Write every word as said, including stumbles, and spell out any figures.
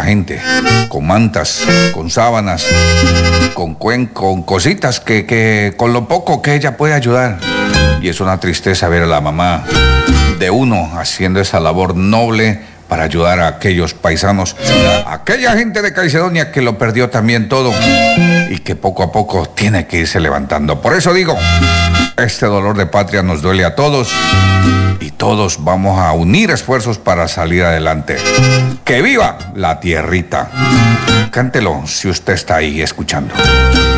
gente, con mantas, con sábanas, con cuen, con cositas que, que con lo poco que ella puede ayudar. Y es una tristeza ver a la mamá de uno haciendo esa labor noble para ayudar a aquellos paisanos, a aquella gente de Caicedonia que lo perdió también todo y que poco a poco tiene que irse levantando. Por eso digo, este dolor de patria nos duele a todos y todos vamos a unir esfuerzos para salir adelante. ¡Que viva la tierrita! Cántelo si usted está ahí escuchando.